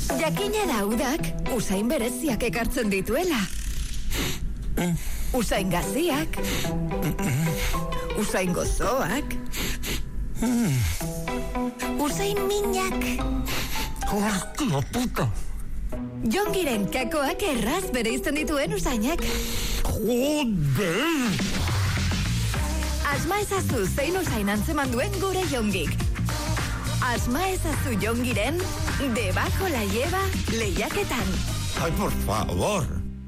Jakina da udak usain bereziak ekartzen dituela. Usain gaziak, usain gozoak, usain minak. Hostia puta. Jongiren kakoak erraz bereizten dituen usainak. Joder! Asma ezazu zein usain antzeman duen gure Jongik. Asma ezazu Jongiren debajo la lleva lehiaketan. Ay, por favor.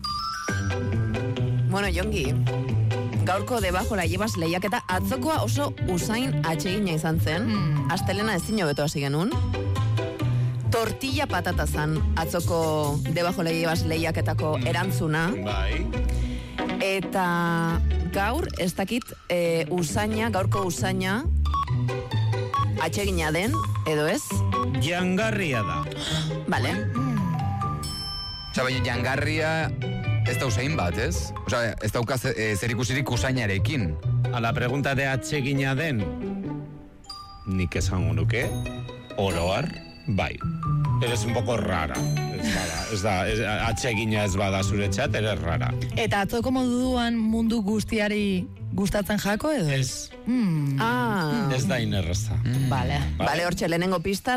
Bueno, Jongi, gaurko debajo la llevas lehiaketa atzokoa oso usain atsegina izan zen. Astelena ezin hobeto hasi genuen. Tortilla patata zan atzoko debajo la llevas lehiaketako erantzuna. Bai. Eta gaur, ez dakit, gaurko usaina atsegina den, edo ez? Jangarria da. Vale. Osa, baina jangarria ez da usain bat, ez? Osa, ez dauka zer ikusirik usainarekin. A la pregunta de atsegina den, nik esango nuke, oroar, bai. Eres un poco rara. Atsegina ez bada zuretzat, eres rara. Eta atzoko moduan mundu guztiari gustatzen jako edo? Ez. Ez da inerraza. Vale. Vale, hortxe, lehenengo pista,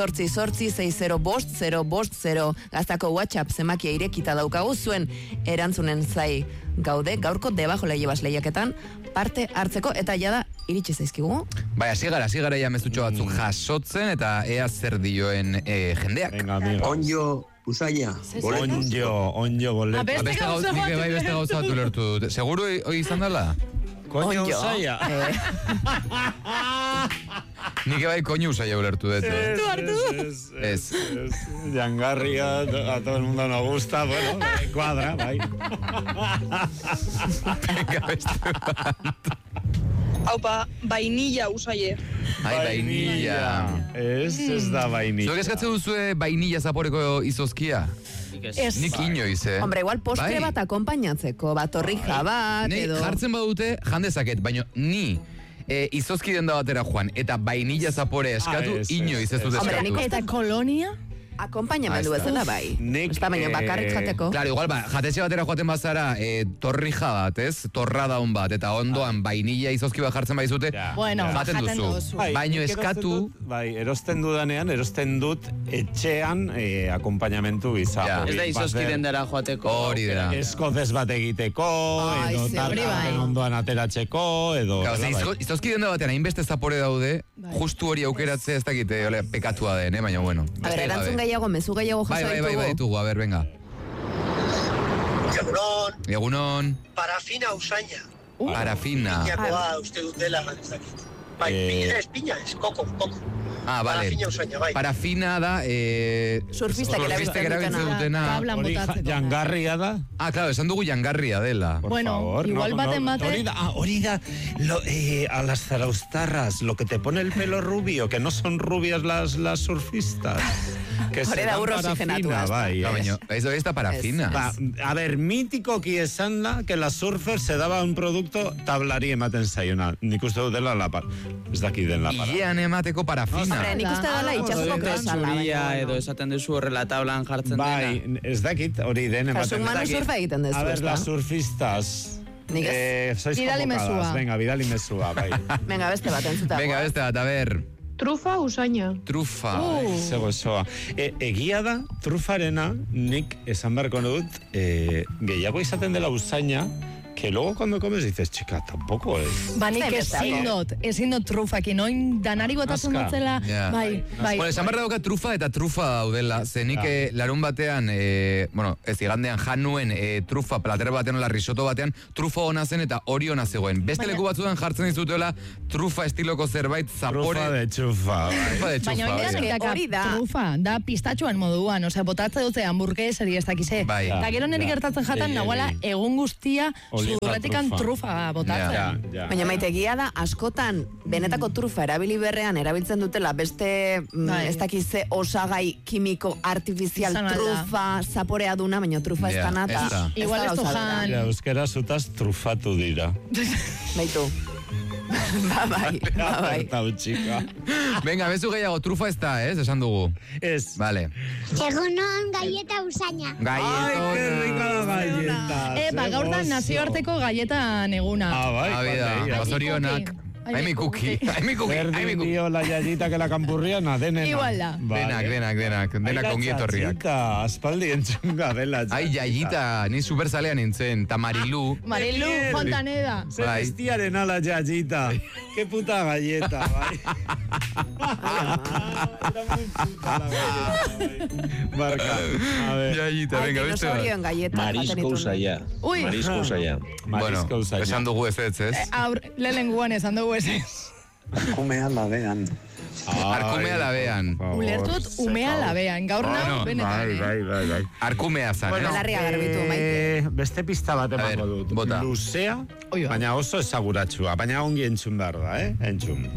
688-605-050 gaztako WhatsApp zemakia irekita daukagu zuen erantzunen zai gaude, gaurko debajo la llevas lehiaketan parte hartzeko, eta jada iritsi zaizkigu. Bai, hasi gara ja mezutxo batzuk jasotzen, eta ea zer dioen jendeak. Venga, amigo. Onjo, usaina. Onjo, boleto. Beste gauza bat. Nik bai beste gauza bat ulertu dut. Seguro hoi izan dela? Koño usaia. Nik bai koño usaia ulertu dut. Ez. Jangarria, a todo el mundo nos gusta, bueno, cuadra, bai. Venga, beste bat. Aupa, vainilla usaie. Ai, vainilla. Ez da vainilla. Zuek eskatzen duzue vainilla zaporeko izozkia? Nik inoiz, Hombre, igual postre bat akompainatzeko, torrija bat, edo... Jartzen badute, jandezaket, baina ni izozki denda batera joan, eta vainilla zapore eskatu, inoiz ez dut eskatu. Eta kolonia? Akompainamendu bezala bai. Ez da baina bakarrik jateko. Claro, igual, jatetxe batera joaten bazara, torrija bat, ez? Torradaun bat, eta ondoan vainilla izozki bat jartzen baizute, jaten duzu. Baina eskatu... Bai, erosten dudanean, erosten dut etxean akompainamentu gisa. Ez da izozki dendara joateko. Hori da. Eskozez bat egiteko, edo tartaren ondoan ateratzeko, edo... Izozki denda batean, hainbeste zapore daude, justu hori aukeratzea ez dakite, pekatua den, baina bueno. A ver, erantzun gehiago, mezu gehiago jaso ditugu. Bai, ditugu, a ver, venga. Egunon. Parafina usaina. Parafina. Piñakoa uste dut dela, ez dakit. Bai, piña ez, koko. Ah, vale. Parafina usaina, bai. Parafina da... Surfistak erabiltzen dutena. Hori jangarria da? Ah, claro, esan dugu jangarria dela. Bueno, igual baten bate... Hori da, a las zaraustarras, lo que te pone el pelo rubio, que no son rubias las surfistas. Que se dan parafina, bai. Eso es parafina. A ver, mítico que esan da, que las surfers se daba un producto tablari ematen zaiona. Nik uste dut dela ez daki den la para. Ilean emateko parafina. Hombre, nik uste dela itxasuko krezala. Edo esaten duzu horrela tablan jartzen dena. Bai, ez dakit, hori den ematen. Kasumano surfa egiten dezu, a ver, las surfistas... sois convocadas. Venga, bidali mesua, bai. Venga, beste bat entzutagoa. Venga, beste bat, a ver. Trufa usaina. Trufa. Zego zoa. Egia da, trufarena, nik esan beharko dut, gehiago izaten dela usaina, que luego cuando comes dices, chica, tampoco es. Banik ezin dut trufakin, oin danari botatzen dutzela, bai. Bueno, esan behar dauka trufa eta trufa daudela, zenik larun batean, bueno, ez igandean januen trufa plater batean, la risotto batean, trufa ona zen eta hori ona zegoen. Beste leku batzudan jartzen dizutela trufa estiloko zerbait, zapore... Trufa de txufa. Baina hori da trufa, da pistatxoan moduan, osea, botatze dute hamburguesari ez dakize. Eta gero niri gertatzen jatan, nahuela egun guztia zurretikan trufa botatzen. Baina maitegia da, askotan, benetako trufa erabili berrean, erabiltzen dutela beste, ez dakize, osagai kimiko artifizial trufa, zaporea duna, baina trufa ez danata. Igual ez dujan. Euskera zutaz trufatu dira. Baitu. Bai. Apertau, txika. Venga, bezu gehiago, trufa ez da, esan dugu. Ez. Vale. Egunon galleta usaina. Ai, que rica la galleta. Gaur da nazioarteko galletan eguna. Bai, Bazorionak. Aimi kuki. Berdin dio la yayita que la campurriana, denena. Igual da. Denak ongi etorriak. Aspaldi entzunga dela. Ai, yayita, ni superzalean nintzen, ta Marilu. Marilu Fontaneda. Se bestiaren ala yayita. Qué puta galleta, bai. Era muy puta la galleta. Marca, a ver. Yayita, venga, beste bat. Marisco usaia. Marisco usaia. Bueno, esan dugu ez. Lehenguan esan dugu ez. Arkumea labean. Arkumea labean. Ulertut, umea labean. Gaur nahu, benetan. Bai. Arkumea zan, Larria garbitu, Maite. Beste pista bat emango dut. Bota. Luzea, baina oso esaguratsua. Baina ongi entzun behar da, entzun.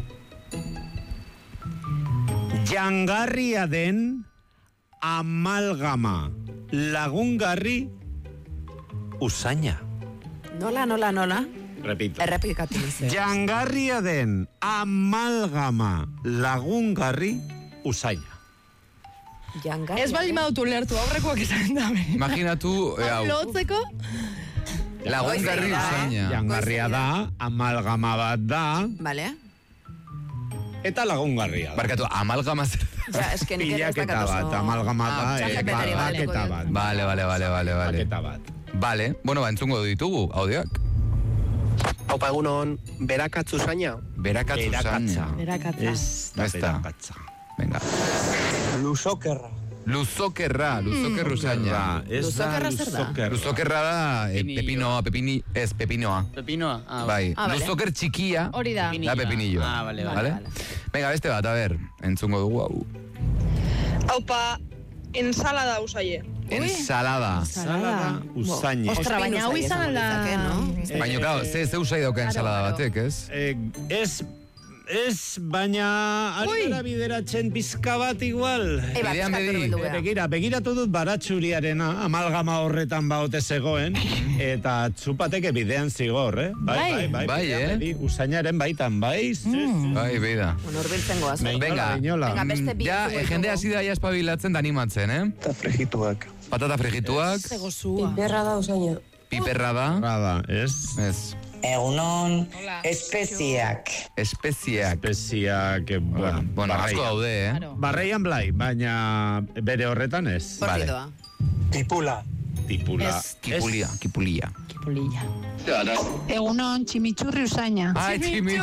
Jangarria den amalgama lagungarri usaina. Nola? Repito. Errepikatu dizu. Jangarria den amalgama lagungarri usaina. Ez bali mautu lertu, aurrekoak izan dabe. Imaginatu, hau. Lotzeko? Lagungarri usaina. Jangarria da, amalgama bat da. Vale. Eta lagungarria da. Barkatu, amalgama zer. Pilaketa bat, amalgama da, baketa bat. Vale. Baketa bat. Vale, bueno, entzungo ditugu, audioak. Opa, egunon, berakatzu zaina. Berakatzu zaina. Ez da berakatza. Venga. Luzokerra. Luzokerra usaina. Luzokerra zer da? Luzokerra da pepinoa. Pepinoa? Bai, luzoker txikia. Hori da. Da pepinillo. Vale. Venga, beste bat, a ver, entzungo dugu hau. Aupa, ensalada usaie. Ensalada usaina. Ostra, baina hau izan alda. Baina, claro, ze usai dauka ensalada batek, ez? Ez, baina ari gara bideratzen pizka bat igual. Bidean bedi. Begiratu dut baratxuriarena, amalgama horretan baote zegoen, eta txupateke bidean zigor, Bai, usainaren baitan, bai? Bai, beida. Urbiltzen goaz. Venga, ja, jende hasi da jaspabilatzen da animatzen, Eta frejituak. Patata frejituak. Piperra da usaina. Piperra da. Rada, ez? Egunon, espeziak. Espeziak, bueno, asko daude, Barreian blai, baina bere horretan ez. Portidoa. Tipula. Kipulia. Egunon, chimichurri usaina. Ai,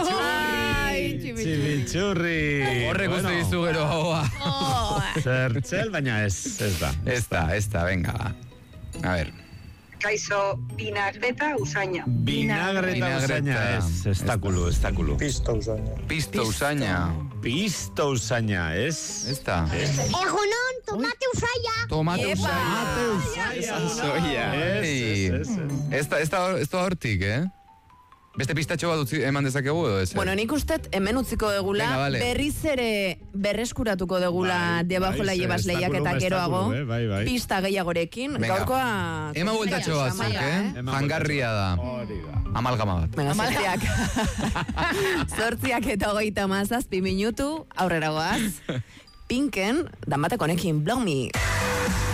chimichurri. Horrek uste dizu gero haua. Zertzel, baina ez da. Ez da, venga. A ver. Kaixo, vinagreta usaina. Vinagreta usaina ez. Estakulu. Pisto usaina, ez? Ez da. Egunon, tomate usaia. Tomate usaia. Ez da hortik, Beste pistatxo bat eman dezakegu edo ez? Bueno, nik ustet hemen utziko degula, berriz ere berreskuratuko degula debajo la llevas lehiak eta geroago, pista gehiagorekin, gaurkoa... Ema bueltatxo batzuk, Jangarria da. Amalgama bat. Zortziak eta 37 minutu, aurrera goaz. Pinken, danbatek honekin, Blow Me.